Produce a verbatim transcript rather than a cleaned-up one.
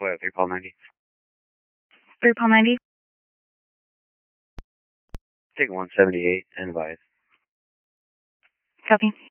What, three Paul ninety? three Paul ninety. Take one seventy-eight and advise. Copy.